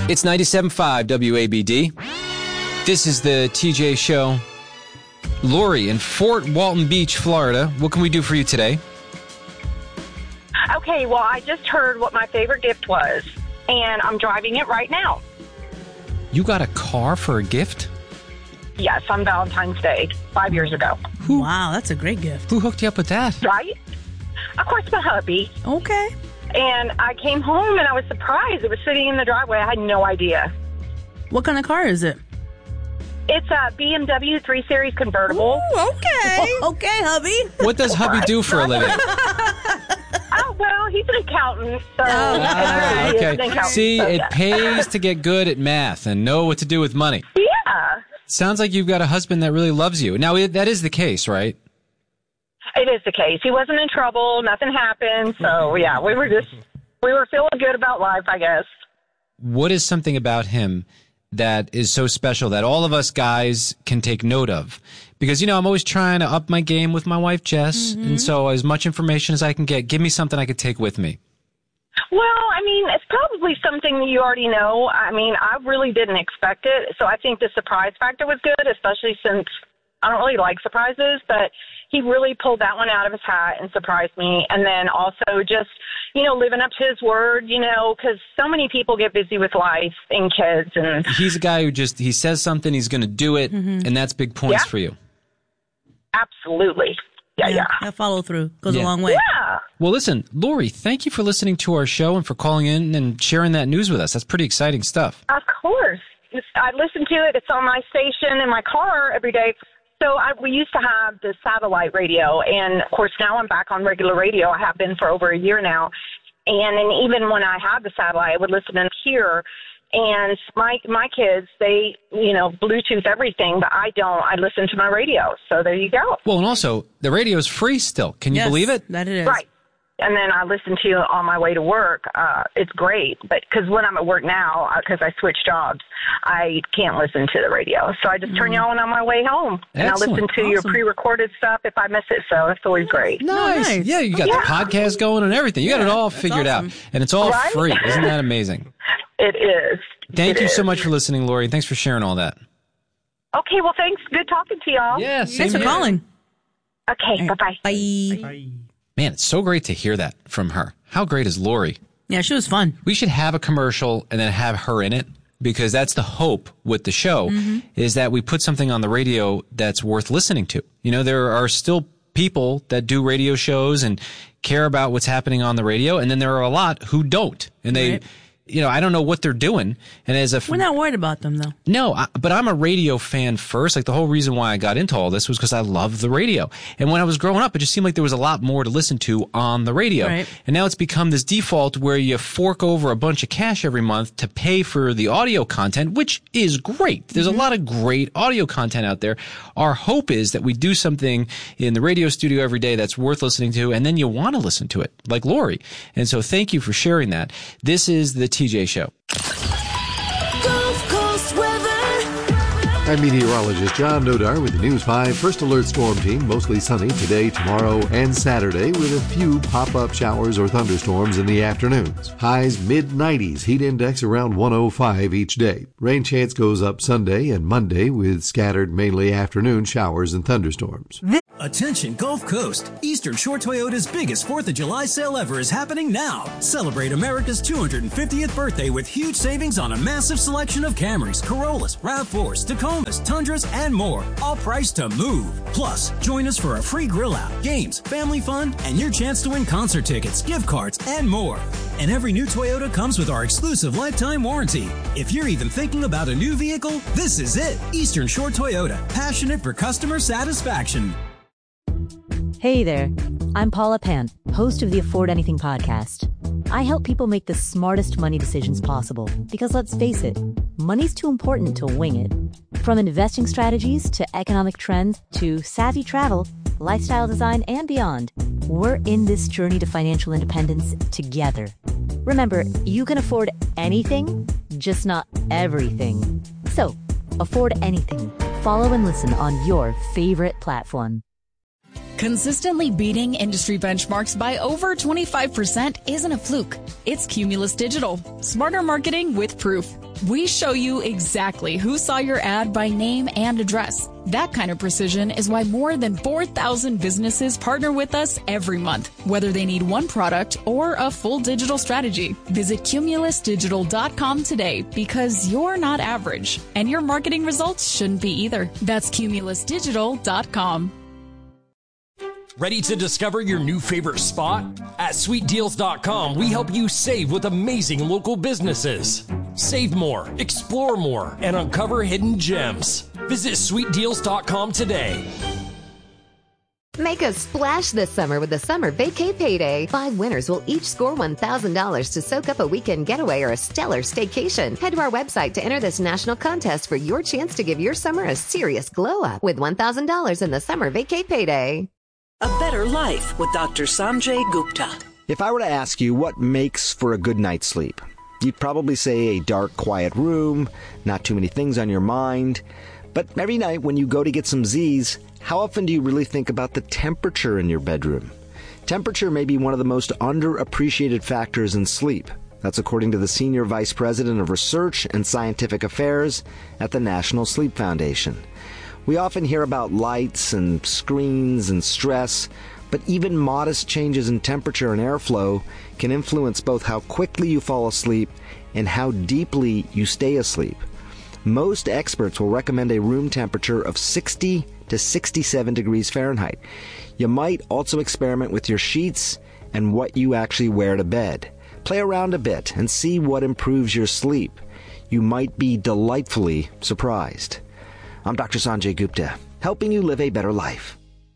It's 97.5 WABD. This is the TJ Show. Lori in Fort Walton Beach, Florida. What can we do for you today? Okay, well, I just heard what my favorite gift was, and I'm driving it right now. You got a car for a gift? Yes, on Valentine's Day, 5 years ago. Wow, that's a great gift. Who hooked you up with that? Right? Of course, my hubby. Okay. And I came home, and I was surprised. It was sitting in the driveway. I had no idea. What kind of car is it? It's a BMW 3 Series convertible. Ooh, okay. Okay, hubby. What does hubby do for a living? Oh, well, he's an accountant. So Ah, he is an okay. accountant, See, so it yeah. pays to get good at math and know what to do with money. Yeah, Sounds like you've got a husband that really loves you. Now, that is the case, right? it is the case. He wasn't in trouble. Nothing happened. So, yeah, we were feeling good about life, I guess. What is something about him that is so special that all of us guys can take note of? Because, I'm always trying to up my game with my wife, Jess. Mm-hmm. And so as much information as I can get, give me something I could take with me. Well, I mean, it's probably something that you already know. I mean, I really didn't expect it. So I think the surprise factor was good, especially since I don't really like surprises. But he really pulled that one out of his hat and surprised me. And then also just, living up to his word, because so many people get busy with life and kids. And He's a guy who he says something, he's going to do it. Mm-hmm. And that's big points Yeah. for you. absolutely. Yeah. That follow through goes Yeah. a long way. Yeah. Well, listen, Lori, thank you for listening to our show and for calling in and sharing that news with us. That's pretty exciting stuff. Of course. I listen to it. It's on my station in my car every day. So we used to have the satellite radio, and, of course, now I'm back on regular radio. I have been for over a year now. And even when I had the satellite, I would listen in here. And my kids, they, Bluetooth everything, but I don't. I listen to my radio. So there you go. Well, and also, the radio is free still. Can you believe it? That it is. Right. And then I listen to it on my way to work. It's great. But because when I'm at work now, because I switched jobs, I can't listen to the radio. So I just turn you on my way home. And I listen Excellent. to your Awesome. pre-recorded stuff if I miss it. So it's always great. Nice. Yeah, you got the podcast going and everything. You got it all figured awesome. out. And it's all Right? free. Isn't that amazing? It is. Thank It you so is. much for listening, Lori. Thanks for sharing all that. Okay, well, thanks. Good talking to y'all. Yeah, same Thanks for here. calling. Okay, bye-bye. Bye. Man, it's so great to hear that from her. How great is Lori? Yeah, she was fun. We should have a commercial and then have her in it, because that's the hope with the show, is that we put something on the radio that's worth listening to. There are still people that do radio shows and care about what's happening on the radio, and then there are a lot who don't. And they, Right. I don't know what they're doing. And as a We're not worried about them, though. No, but I'm a radio fan first. Like, the whole reason why I got into all this was because I love the radio. And when I was growing up, it just seemed like there was a lot more to listen to on the radio. Right. And now it's become this default where you fork over a bunch of cash every month to pay for the audio content, which is great. There's a lot of great audio content out there. Our hope is that we do something in the radio studio every day that's worth listening to, and then you want to listen to it, like Lori. And so thank you for sharing that. This is the TJ Show. Gulf Coast weather. I'm meteorologist John Nodar with the News 5 First Alert Storm Team. Mostly sunny today, tomorrow, and Saturday, with a few pop-up showers or thunderstorms in the afternoons. Highs mid-90s, heat index around 105 each day. Rain chance goes up Sunday and Monday with scattered mainly afternoon showers and thunderstorms. Attention Gulf Coast! Eastern Shore Toyota's biggest 4th of July sale ever is happening now. Celebrate America's 250th birthday with huge savings on a massive selection of Camrys, Corollas, RAV4s, Tacomas, Tundras, and more. All priced to move. Plus, join us for a free grill out, games, family fun, and your chance to win concert tickets, gift cards, and more. And every new Toyota comes with our exclusive lifetime warranty. If you're even thinking about a new vehicle, this is it. Eastern Shore Toyota, passionate for customer satisfaction. Hey there, I'm Paula Pant, host of the Afford Anything podcast. I help people make the smartest money decisions possible because, let's face it, money's too important to wing it. From investing strategies to economic trends to savvy travel, lifestyle design, and beyond, we're in this journey to financial independence together. Remember, you can afford anything, just not everything. So, afford anything. Follow and listen on your favorite platform. Consistently beating industry benchmarks by over 25% isn't a fluke. It's Cumulus Digital. Smarter marketing with proof. We show you exactly who saw your ad by name and address. That kind of precision is why more than 4,000 businesses partner with us every month, whether they need one product or a full digital strategy. Visit cumulusdigital.com today because you're not average, and your marketing results shouldn't be either. That's cumulusdigital.com. Ready to discover your new favorite spot? At sweetdeals.com, we help you save with amazing local businesses. Save more, explore more, and uncover hidden gems. Visit sweetdeals.com today. Make a splash this summer with the Summer Vacay Payday. 5 winners will each score $1,000 to soak up a weekend getaway or a stellar staycation. Head to our website to enter this national contest for your chance to give your summer a serious glow up with $1,000 in the Summer Vacay Payday. A Better Life with Dr. Sanjay Gupta. If I were to ask you what makes for a good night's sleep, you'd probably say a dark, quiet room, not too many things on your mind. But every night when you go to get some Z's, how often do you really think about the temperature in your bedroom? Temperature may be one of the most underappreciated factors in sleep. That's according to the Senior Vice President of Research and Scientific Affairs at the National Sleep Foundation. We often hear about lights and screens and stress, but even modest changes in temperature and airflow can influence both how quickly you fall asleep and how deeply you stay asleep. Most experts will recommend a room temperature of 60 to 67 degrees Fahrenheit. You might also experiment with your sheets and what you actually wear to bed. Play around a bit and see what improves your sleep. You might be delightfully surprised. I'm Dr. Sanjay Gupta, helping you live a better life.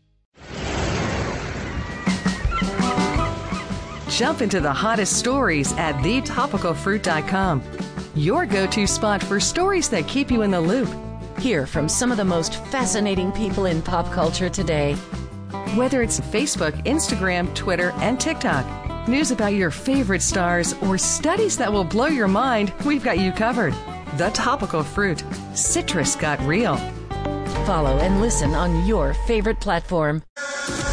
Jump into the hottest stories at thetopicalfruit.com. Your go-to spot for stories that keep you in the loop. Hear from some of the most fascinating people in pop culture today. Whether it's Facebook, Instagram, Twitter, and TikTok, news about your favorite stars, or studies that will blow your mind, we've got you covered. The Topical Fruit. Citrus got real. Follow and listen on your favorite platform.